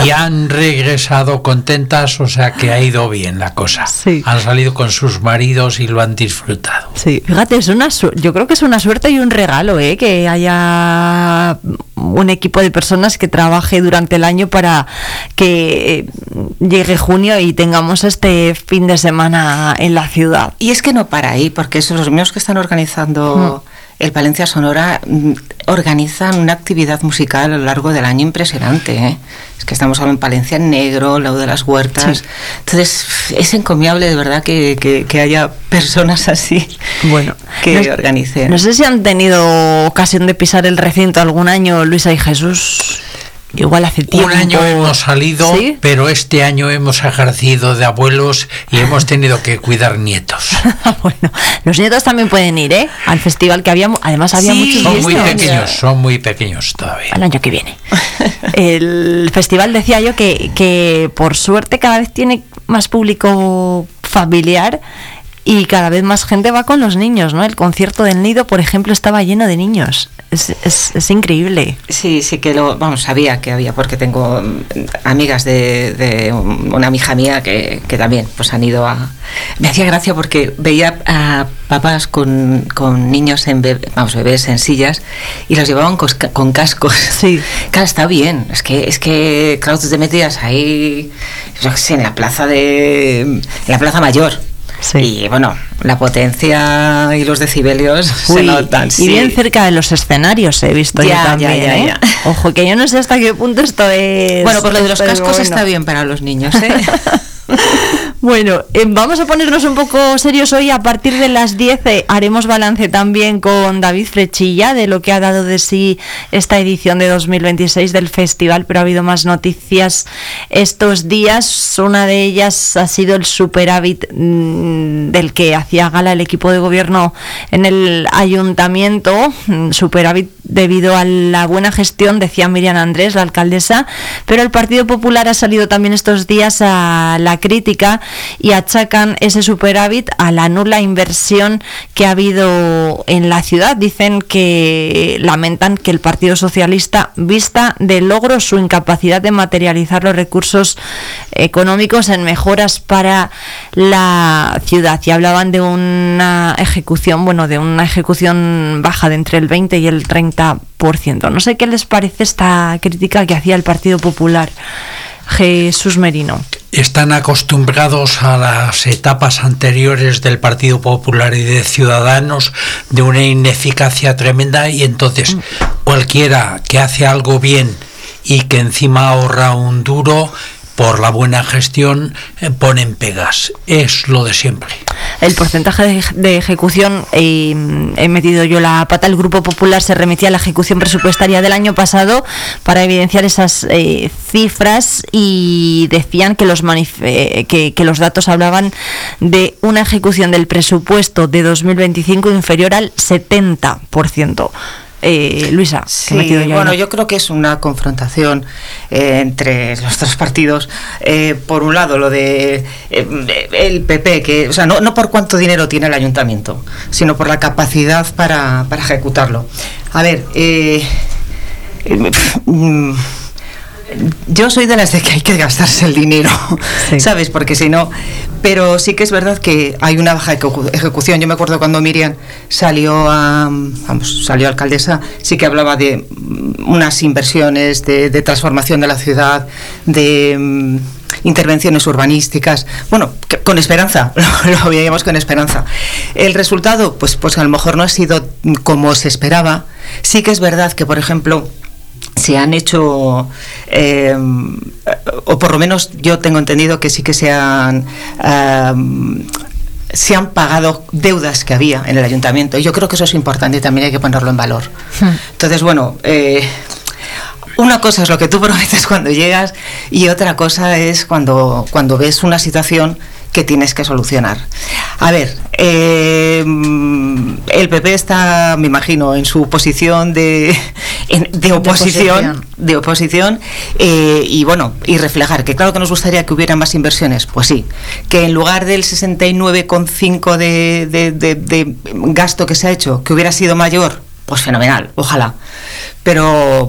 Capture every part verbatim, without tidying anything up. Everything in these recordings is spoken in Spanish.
y han regresado contentas, o sea que ha ido bien la cosa. Sí. Han salido con sus maridos y lo han disfrutado. Sí, fíjate, es una su- yo creo que es una suerte y un regalo, ¿eh? Que haya un equipo de personas que trabaje durante el año para que llegue junio y tengamos este fin de semana en la ciudad. Y es que no para ahí, porque esos los mismos que están organizando... Mm. El Palencia Sonora organizan una actividad musical a lo largo del año impresionante, ¿eh? Es que estamos ahora en Palencia en Negro, Lau de las Huertas. Sí. Entonces, es encomiable de verdad que, que, que haya personas así, bueno, que no, organicen. No sé si han tenido ocasión de pisar el recinto algún año, Luisa y Jesús. Igual hace tiempo. Un año hemos salido, ¿sí? Pero este año hemos ejercido de abuelos y hemos tenido que cuidar nietos. Bueno, los nietos también pueden ir, ¿eh? Al festival que había, además había sí, muchos son niños. muy pequeños, son muy pequeños todavía. El año que viene. El festival, decía yo, que, que por suerte cada vez tiene más público familiar y cada vez más gente va con los niños, ¿no? El concierto del Nido, por ejemplo, estaba lleno de niños. Es, es, es increíble. Sí, sí que lo, vamos, sabía que había, porque tengo amigas de, de una hija mía que, que también pues han ido a... Me hacía gracia porque veía a papás con, con niños, en bebé, vamos, bebés en sillas y los llevaban con, con cascos. Sí. Claro, está bien. Es que, es que claro, tú te metías ahí, yo qué sé, en la plaza de... en la plaza mayor. Sí. Y bueno, la potencia y los decibelios Uy, se notan. Sí. Y bien cerca de los escenarios he visto ya, yo también, ya, ya, ¿eh? ya. Ojo, que yo no sé hasta qué punto esto es... Bueno, por lo de los cascos bueno. Está bien para los niños, ¿eh? Bueno, eh, vamos a ponernos un poco serios hoy. A partir de las diez eh, haremos balance también con David Frechilla de lo que ha dado de sí esta edición de dos mil veintiséis del festival, pero ha habido más noticias estos días. Una de ellas ha sido el superávit mmm, del que hacía gala el equipo de gobierno en el ayuntamiento, superávit debido a la buena gestión, decía Miriam Andrés, la alcaldesa, pero el Partido Popular ha salido también estos días a la crítica y achacan ese superávit a la nula inversión que ha habido en la ciudad. Dicen que lamentan que el Partido Socialista vista de logro su incapacidad de materializar los recursos económicos en mejoras para la ciudad, y hablaban de una ejecución, bueno, de una ejecución baja de entre el veinte y el treinta por ciento. No sé qué les parece esta crítica que hacía el Partido Popular. Jesús Merino. Están acostumbrados a las etapas anteriores del Partido Popular y de Ciudadanos de una ineficacia tremenda, y entonces cualquiera que hace algo bien y que encima ahorra un duro por la buena gestión, eh, ponen pegas. Es lo de siempre. El porcentaje de, de ejecución, eh, he metido yo la pata, el Grupo Popular se remitía a la ejecución presupuestaria del año pasado para evidenciar esas eh, cifras, y decían que los, manif- eh, que, que los datos hablaban de una ejecución del presupuesto de dos mil veinticinco inferior al setenta por ciento. Eh, Luisa, sí, yo bueno, yo creo que es una confrontación eh, entre los dos partidos. Eh, por un lado, lo de eh, el P P, que, o sea, no, no por cuánto dinero tiene el ayuntamiento, sino por la capacidad para, para ejecutarlo. A ver, eh, eh, yo soy de las de que hay que gastarse el dinero, sí. ¿Sabes? Porque si no... Pero sí que es verdad que hay una baja ejecución. Yo me acuerdo cuando Miriam salió a, vamos, salió alcaldesa, sí que hablaba de unas inversiones de, de transformación de la ciudad, de um, intervenciones urbanísticas. Bueno, que, con esperanza, lo, lo veíamos con esperanza. El resultado, pues, pues a lo mejor no ha sido como se esperaba. Sí que es verdad que, por ejemplo, se han hecho, eh, o por lo menos yo tengo entendido que sí que se han, eh, se han pagado deudas que había en el ayuntamiento. Y yo creo que eso es importante y también hay que ponerlo en valor. Entonces, bueno, eh, una cosa es lo que tú prometes cuando llegas y otra cosa es cuando, cuando ves una situación que tienes que solucionar. A ver, eh, el P P está, me imagino, en su posición de, en, de oposición, de oposición, eh, y bueno, y reflejar que claro que nos gustaría que hubiera más inversiones, pues sí, que en lugar del sesenta y nueve coma cinco de, de, de, de gasto que se ha hecho, que hubiera sido mayor, pues fenomenal, ojalá. Pero bueno,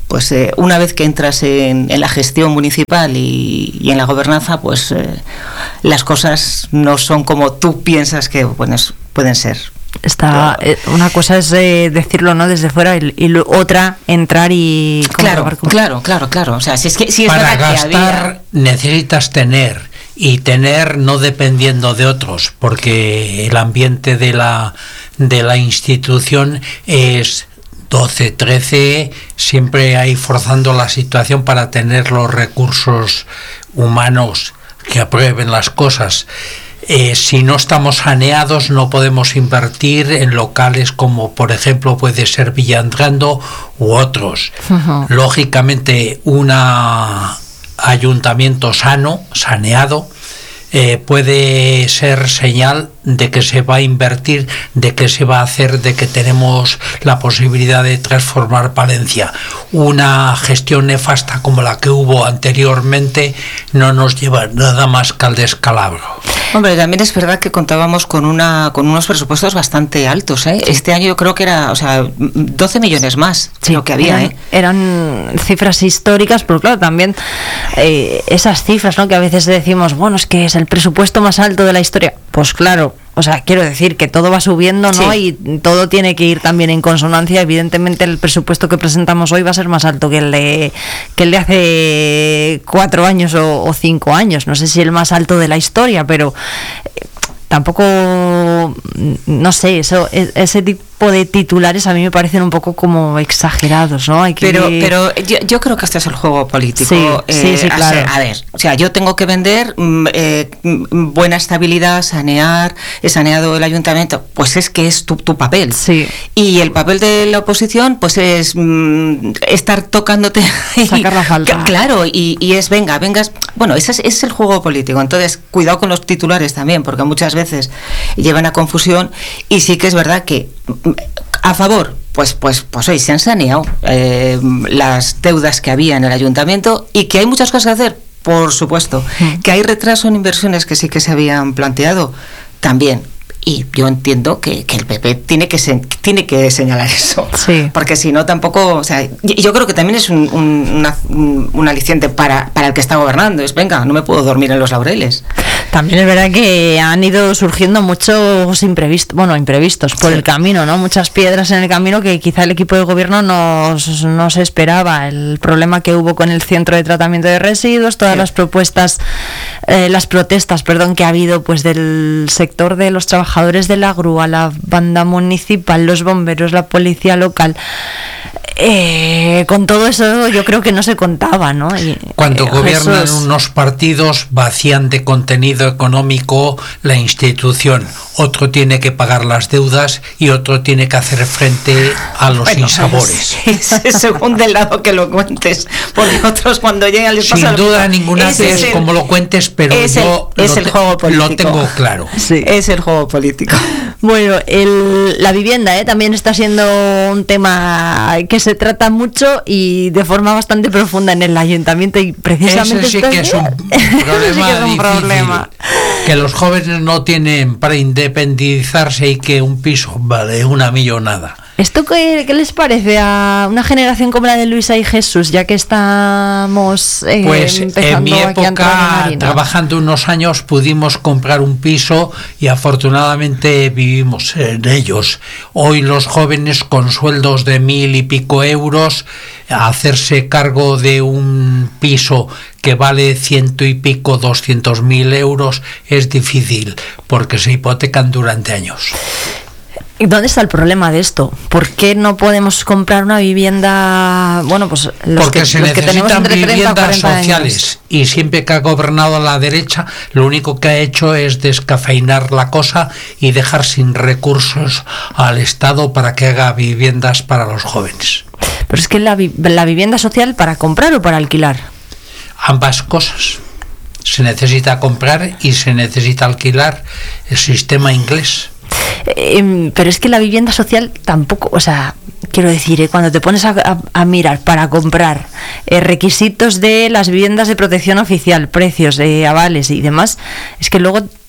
pues eh, una vez que entras en, en la gestión municipal y, y en la gobernanza, pues eh, las cosas no son como tú piensas que bueno, pueden ser. Está, eh, una cosa es eh, decirlo, ¿no?, desde fuera, y, y otra entrar y claro, claro, claro, claro. O sea, si es que si es para verdad gastar que había... necesitas tener, y tener no dependiendo de otros, porque el ambiente de la de la institución es doce, trece, siempre hay forzando la situación para tener los recursos humanos que aprueben las cosas. Eh, si no estamos saneados, no podemos invertir en locales como, por ejemplo, puede ser Villandrando u otros. Uh-huh. Lógicamente, un ayuntamiento sano, saneado, eh, puede ser señal de que se va a invertir, de que se va a hacer, de que tenemos la posibilidad de transformar Palencia. Una gestión nefasta como la que hubo anteriormente no nos lleva nada más que al descalabro. Hombre, también es verdad que contábamos con una con unos presupuestos bastante altos, ¿eh? Este año yo creo que era, o sea, doce millones más de lo que había, eran, ¿eh? Eran cifras históricas, pero claro, también eh, esas cifras, ¿no?, que a veces decimos, bueno, es que es el presupuesto más alto de la historia. Pues claro, o sea, quiero decir que todo va subiendo, ¿no? Sí. Y todo tiene que ir también en consonancia. Evidentemente el presupuesto que presentamos hoy va a ser más alto que el de que el de hace cuatro años o, o cinco años. No sé si el más alto de la historia, pero eh, tampoco, no sé, eso, ese tipo de titulares a mí me parecen un poco como exagerados, ¿no? Hay que... Pero, pero yo, yo creo que este es el juego político. Sí, eh, sí, sí, claro. A ver, o sea, yo tengo que vender eh, buena estabilidad, sanear, he saneado el ayuntamiento, pues es que es tu, tu papel. Sí. Y el papel de la oposición, pues es mm, estar tocándote. Sacar la falta. Claro, y, y es, venga, vengas. Bueno, ese es, ese es el juego político. Entonces, cuidado con los titulares también, porque muchas veces llevan a confusión, y sí que es verdad que a favor, pues pues pues hoy se han saneado eh, las deudas que había en el ayuntamiento, y que hay muchas cosas que hacer, por supuesto, mm. que hay retraso en inversiones que sí que se habían planteado también. Y yo entiendo que, que el P P tiene que se, tiene que señalar eso, sí. Porque si no tampoco, o sea, yo creo que también es un, un, una, un, un aliciente para, para el que está gobernando, es venga, no me puedo dormir en los laureles. También es verdad que han ido surgiendo muchos imprevistos, bueno, imprevistos por sí. el camino, ¿no? Muchas piedras en el camino que quizá el equipo de gobierno no, no se esperaba. El problema que hubo con el centro de tratamiento de residuos, todas sí. las propuestas, eh, las protestas, perdón, que ha habido pues del sector de los trabajadores de la grúa, la banda municipal, los bomberos, la policía local. Eh, con todo eso yo creo que no se contaba, ¿no? Y, Cuando eh, gobiernan Jesús... unos partidos, vacían de contenido económico la institución. Otro tiene que pagar las deudas y otro tiene que hacer frente a los bueno, sinsabores. Es, es según del lado que lo cuentes, porque otros cuando llegan les pasa... Sin duda ninguna es, es el, como lo cuentes, pero es yo el, es lo, el juego político. Lo tengo claro. Sí, es el juego político. Bueno, el, la vivienda ¿eh? también está siendo un tema que se trata mucho y de forma bastante profunda en el ayuntamiento, y precisamente ese sí que es un problema, sí que es un problema. Que los jóvenes no tienen para independizarse y que un piso vale una millonada. ¿Esto qué, qué les parece a una generación como la de Luisa y Jesús, ya que estamos eh, pues empezando en mi época, en trabajando unos años, pudimos comprar un piso y afortunadamente vivimos en ellos. Hoy los jóvenes con sueldos de mil y pico euros, hacerse cargo de un piso que vale ciento y pico, doscientos mil euros, es difícil porque se hipotecan durante años. ¿Y dónde está el problema de esto? ¿Por qué no podemos comprar una vivienda? Bueno, pues los porque que, se los que necesitan viviendas sociales años. Y siempre que ha gobernado la derecha, lo único que ha hecho es descafeinar la cosa y dejar sin recursos al Estado para que haga viviendas para los jóvenes. Pero es que la, la vivienda social, ¿para comprar o para alquilar? Ambas cosas. Se necesita comprar y se necesita alquilar. El sistema inglés. Eh, pero es que la vivienda social tampoco, o sea, quiero decir, eh, cuando te pones a, a, a mirar para comprar eh, requisitos de las viviendas de protección oficial, precios, eh, avales y demás, es que luego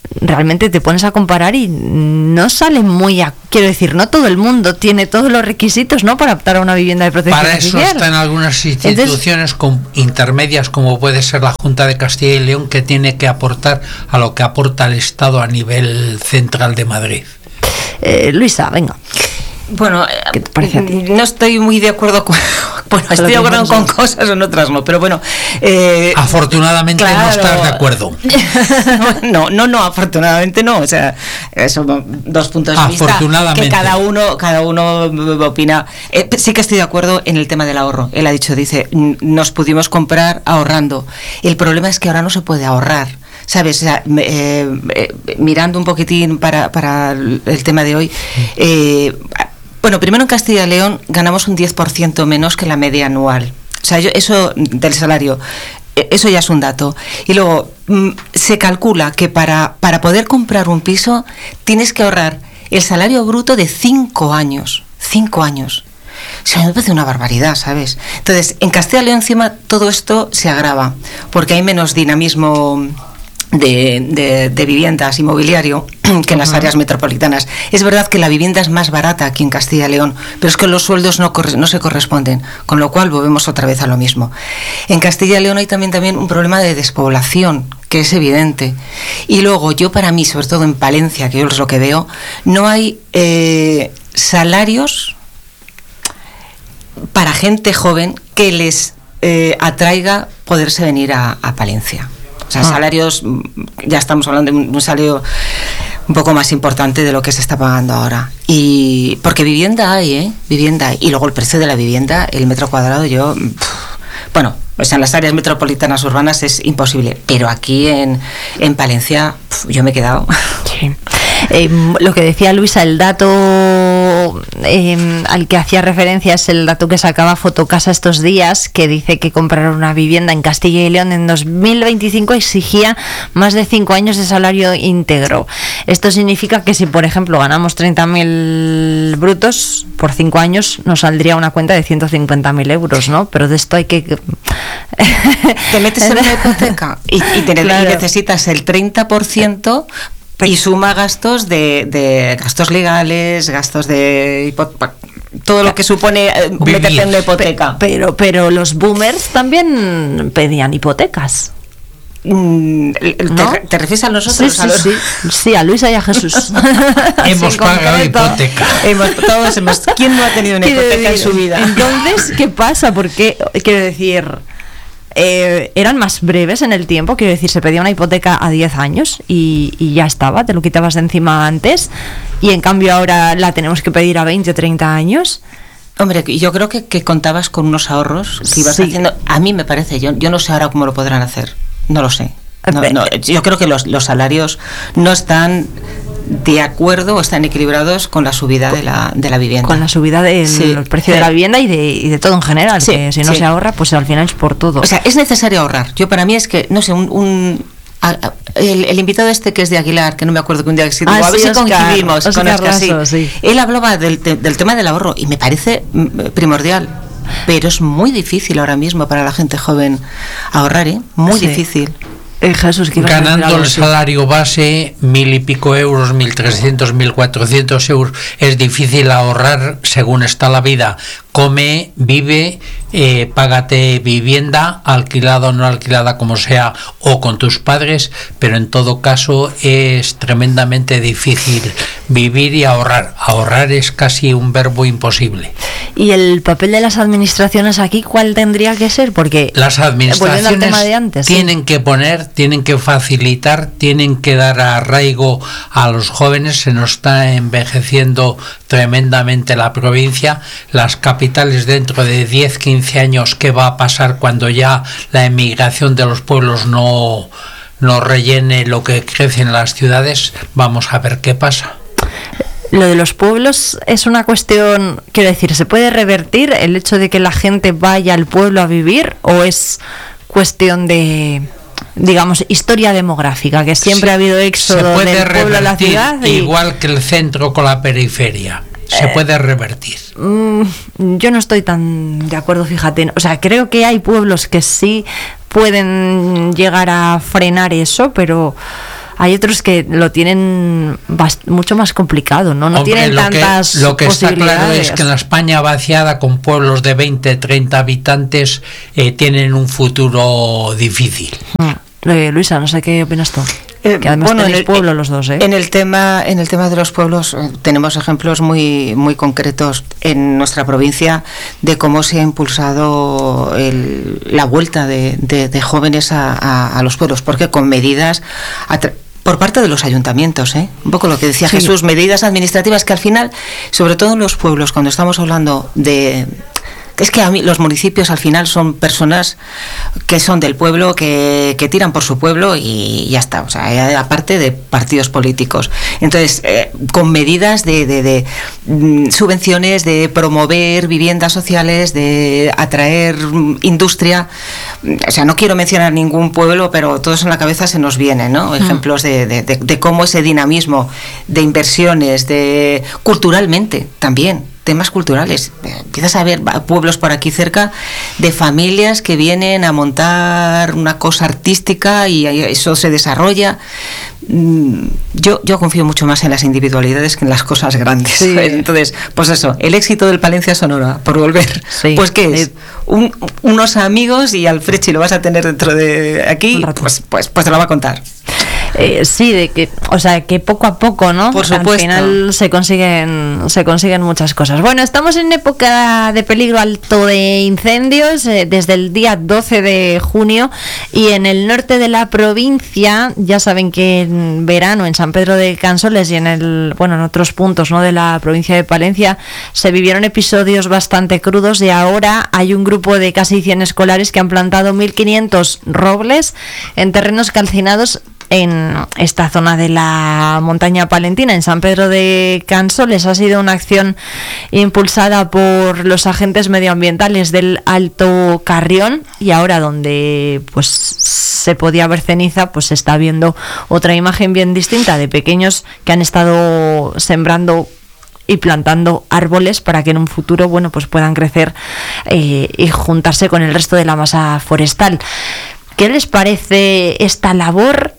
realmente te pones a comparar y no sale muy a, quiero decir, no todo el mundo tiene todos los requisitos, ¿no?, para optar a una vivienda de protección para oficial. Eso están algunas instituciones Entonces, con, intermedias, como puede ser la Junta de Castilla y León, que tiene que aportar a lo que aporta el Estado a nivel central de Madrid. eh, Luisa, venga. Bueno, ¿qué te parece a ti? No estoy muy de acuerdo con... Bueno, estoy de acuerdo con cosas, en otras no, pero bueno... Eh, afortunadamente claro, no estás de acuerdo. No, no, no, afortunadamente no. O sea, son dos puntos de vista que cada uno, cada uno opina. Eh, sí que estoy de acuerdo en el tema del ahorro. Él ha dicho, dice, nos pudimos comprar ahorrando. El problema es que ahora no se puede ahorrar. ¿Sabes? O sea, eh, eh, mirando un poquitín para, para el tema de hoy... Eh, Bueno, primero en Castilla y León ganamos un diez por ciento menos que la media anual. O sea, yo, eso del salario, eso ya es un dato. Y luego, mmm, se calcula que para, para poder comprar un piso tienes que ahorrar el salario bruto de cinco años. Cinco años. O sea, me parece una barbaridad, ¿sabes? Entonces, en Castilla y León encima todo esto se agrava, porque hay menos dinamismo... De, de, de viviendas, inmobiliario, que en las áreas metropolitanas. Es verdad que la vivienda es más barata aquí en Castilla y León, pero es que los sueldos no, corre, no se corresponden, con lo cual volvemos otra vez a lo mismo. En Castilla y León hay también, también un problema de despoblación, que es evidente. Y luego, yo para mí, sobre todo en Palencia, que yo es lo que veo, no hay eh, salarios para gente joven que les eh, atraiga poderse venir a, a Palencia. O sea, salarios, ya estamos hablando de un salario un poco más importante de lo que se está pagando ahora. Y porque vivienda hay, ¿eh? Vivienda hay. Y luego el precio de la vivienda, el metro cuadrado, yo... Pff, bueno, o sea, en las áreas metropolitanas urbanas es imposible. Pero aquí en, en Palencia, pff, yo me he quedado. Sí. Eh, lo que decía Luisa, el dato eh, al que hacía referencia es el dato que sacaba Fotocasa estos días, que dice que comprar una vivienda en Castilla y León en dos mil veinticinco exigía más de cinco años de salario íntegro. Esto significa que si, por ejemplo, ganamos treinta mil brutos, por cinco años nos saldría una cuenta de ciento cincuenta mil euros, ¿no? Pero de esto hay que... Te metes en una hipoteca y, y, te, claro. y necesitas el treinta por ciento... Y suma gastos de, de gastos legales, gastos de todo lo que supone meterte en una hipoteca. Pero, pero los boomers también pedían hipotecas. ¿No? ¿Te, ¿Te refieres a nosotros? Sí, sí, a los... sí. sí, a Luisa y a Jesús. Hemos sí, pagado hipoteca. Hemos, todos hemos, ¿quién no ha tenido una hipoteca decir, en su vida? Entonces, ¿qué pasa? Porque, quiero decir... Eh, eran más breves en el tiempo, quiero decir, se pedía una hipoteca a diez años y, y ya estaba, te lo quitabas de encima antes, y en cambio ahora la tenemos que pedir a veinte o treinta años. Hombre, yo creo que, que contabas con unos ahorros que ibas sí. haciendo, a mí me parece, yo, yo no sé ahora cómo lo podrán hacer, no lo sé. No, no, yo creo que los, los salarios no están de acuerdo o están equilibrados con la subida de la, de la vivienda. Con la subida del sí, precio sí. de la vivienda y de, y de todo en general, sí, que si no sí. se ahorra, pues al final es por todo. O sea, es necesario ahorrar. Yo para mí es que, no sé, un... un a, a, el, el invitado este que es de Aguilar, que no me acuerdo que un día que ah, a ver sí, si coincidimos Oscar, con Oscar, Lasso, sí. sí. Él hablaba del, de, del tema del ahorro y me parece primordial. Pero es muy difícil ahora mismo para la gente joven ahorrar, ¿eh? Muy sí. difícil. Eh, Jesús, ganando el salario base, mil y pico euros, mil trescientos, mil cuatrocientos euros, es difícil ahorrar según está la vida. Come, vive, eh, págate vivienda, alquilada o no alquilada, como sea, o con tus padres, pero en todo caso es tremendamente difícil vivir y ahorrar. Ahorrar es casi un verbo imposible. ¿Y el papel de las administraciones aquí cuál tendría que ser? Porque las administraciones antes, tienen ¿sí? que poner, tienen que facilitar, tienen que dar arraigo a los jóvenes. Se nos está envejeciendo tremendamente la provincia, las capitales dentro de diez, quince años, ¿qué va a pasar cuando ya la emigración de los pueblos no, no rellene lo que crece en las ciudades? Vamos a ver qué pasa. Lo de los pueblos es una cuestión, quiero decir, ¿se puede revertir el hecho de que la gente vaya al pueblo a vivir o es cuestión de, digamos, historia demográfica, que siempre sí, ha habido éxodo del pueblo a la ciudad? Y... igual que el centro con la periferia. Se eh, puede revertir. Mmm, yo no estoy tan de acuerdo, fíjate. O sea, creo que hay pueblos que sí pueden llegar a frenar eso, pero hay otros que lo tienen mucho más complicado, ¿no? No Hombre, tienen lo tantas que, lo que está posibilidades. claro es que en la España vaciada, con pueblos de veinte, treinta habitantes, eh, tienen un futuro difícil. Hmm. Eh, Luisa, no sé qué opinas tú. Que además bueno, tenéis en el, pueblo los dos, ¿eh? En el tema, en el tema de los pueblos eh, tenemos ejemplos muy, muy concretos en nuestra provincia de cómo se ha impulsado el, la vuelta de, de, de jóvenes a, a, a los pueblos, porque con medidas por parte de los ayuntamientos, ¿eh? Un poco lo que decía sí. Jesús, medidas administrativas que al final, sobre todo en los pueblos, cuando estamos hablando de... Es que a mí los municipios al final son personas que son del pueblo, que, que tiran por su pueblo y ya está, o sea, aparte de partidos políticos. Entonces, eh, con medidas de, de, de mm, subvenciones, de promover viviendas sociales, de atraer mm, industria, o sea, no quiero mencionar ningún pueblo, pero todos en la cabeza se nos vienen, ¿no? Ejemplos de, de, de, de cómo ese dinamismo de inversiones, de culturalmente también, temas culturales. Empiezas a ver pueblos por aquí cerca de familias que vienen a montar una cosa artística y eso se desarrolla. Yo, yo confío mucho más en las individualidades que en las cosas grandes. Sí. Entonces, pues eso, el éxito del Palencia Sonora, por volver. Sí. Pues ¿qué es? Un, unos amigos y al Frechi lo vas a tener dentro de aquí, pues, pues, pues te lo va a contar. Eh, sí, de que, o sea, que poco a poco, ¿no? Por supuesto. Al final se consiguen, se consiguen muchas cosas. Bueno, estamos en época de peligro alto de incendios eh, desde el día doce de junio y en el norte de la provincia, ya saben que en verano en San Pedro de Cansoles y en el, bueno, en otros puntos, ¿no?, de la provincia de Palencia se vivieron episodios bastante crudos y ahora hay un grupo de casi cien escolares que han plantado mil quinientos robles en terrenos calcinados en esta zona de la montaña palentina, en San Pedro de Cansoles. Ha sido una acción impulsada por los agentes medioambientales del Alto Carrión y ahora donde pues se podía ver ceniza, pues se está viendo otra imagen bien distinta de pequeños que han estado sembrando y plantando árboles para que en un futuro, bueno, pues puedan crecer eh, y juntarse con el resto de la masa forestal. ¿Qué les parece esta labor?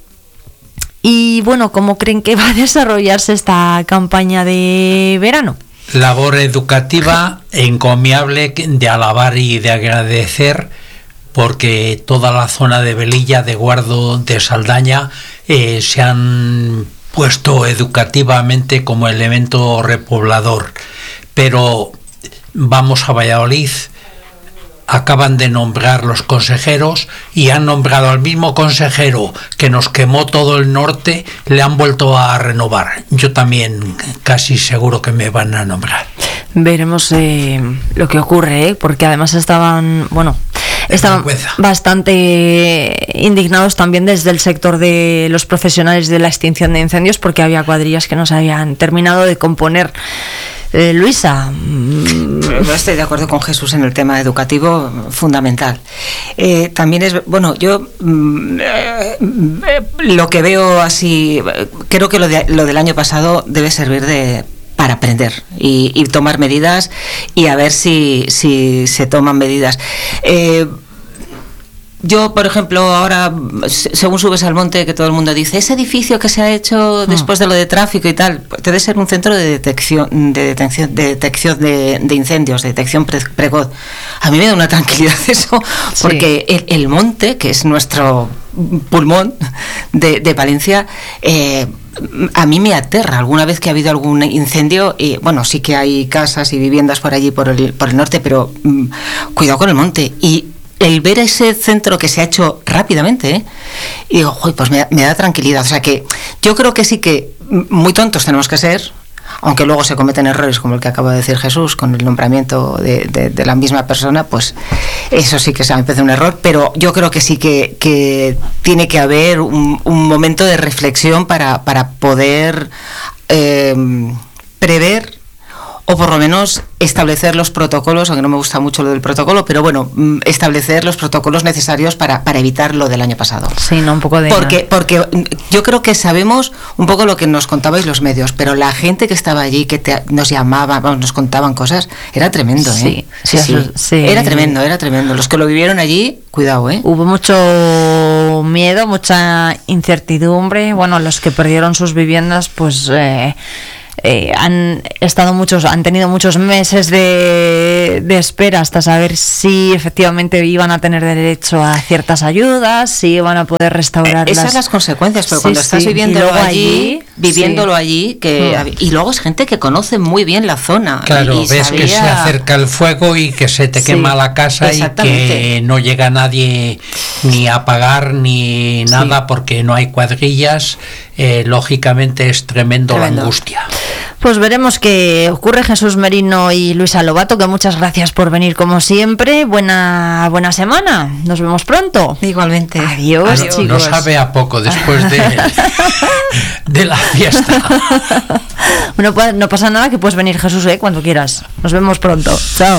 Y bueno, ¿cómo creen que va a desarrollarse esta campaña de verano? Labor educativa encomiable, de alabar y de agradecer, porque toda la zona de Velilla, de Guardo, de Saldaña eh, se han puesto educativamente como elemento repoblador. Pero vamos a Valladolid. Acaban de nombrar los consejeros y han nombrado al mismo consejero que nos quemó todo el norte, le han vuelto a renovar. Yo también casi seguro que me van a nombrar. Veremos eh, lo que ocurre, ¿eh? Porque además estaban, bueno, estaban bastante indignados también desde el sector de los profesionales de la extinción de incendios porque había cuadrillas que no se habían terminado de componer. Eh, Luisa. Estoy de acuerdo con Jesús en el tema educativo, fundamental. Eh, también es, bueno, yo eh, lo que veo así, creo que lo, de, lo del año pasado debe servir de para aprender y, y tomar medidas y a ver si, si se toman medidas. Eh, Yo, por ejemplo, ahora, según subes al monte, que todo el mundo dice, ese edificio que se ha hecho después de lo de tráfico y tal, debe ser un centro de detección de detección de, detección de, de incendios, de detección pre precoz. A mí me da una tranquilidad eso, porque sí. el, el monte, que es nuestro pulmón de, de Palencia, eh, a mí me aterra alguna vez que ha habido algún incendio y bueno, sí que hay casas y viviendas por allí, por el, por el norte, pero mm, cuidado con el monte. Y el ver ese centro que se ha hecho rápidamente, ¿eh? Y digo, uy, pues me, me da tranquilidad. O sea que yo creo que sí que muy tontos tenemos que ser, aunque luego se cometen errores como el que acaba de decir Jesús con el nombramiento de, de, de la misma persona, pues eso sí que se me parece un error, pero yo creo que sí que, que tiene que haber un, un momento de reflexión para, para poder eh, prever o por lo menos establecer los protocolos, aunque no me gusta mucho lo del protocolo, pero bueno, establecer los protocolos necesarios para, para evitar lo del año pasado. Sí, no, un poco de... Porque, porque yo creo que sabemos un poco lo que nos contabais los medios, pero la gente que estaba allí, que te, nos llamaba, vamos, nos contaban cosas, era tremendo, ¿eh? Sí, sí, sí, sí. Era tremendo, era tremendo. Los que lo vivieron allí, cuidado, ¿eh? Hubo mucho miedo, mucha incertidumbre. Bueno, los que perdieron sus viviendas, pues eh, eh, han estado muchos, han tenido muchos meses de, de espera hasta saber si efectivamente iban a tener derecho a ciertas ayudas, si iban a poder restaurar. Esas las... son las consecuencias, pero sí, cuando estás sí. viviéndolo allí, allí, viviéndolo sí. allí, que mm. y luego es gente que conoce muy bien la zona. Claro, y, y ves sabía... que se acerca el fuego y que se te sí, quema la casa y que no llega nadie ni a pagar ni nada sí. porque no hay cuadrillas. Eh, lógicamente es tremendo, tremendo la angustia. Pues veremos qué ocurre. Jesús Merino y Luisa Lobato, que muchas gracias por venir como siempre. Buena buena semana. Nos vemos pronto. Igualmente. Adiós, Adiós. chicos. No sabe a poco después de, de la fiesta. Bueno, pues no pasa nada, que puedes venir, Jesús, ¿eh? cuando quieras. Nos vemos pronto. Chao.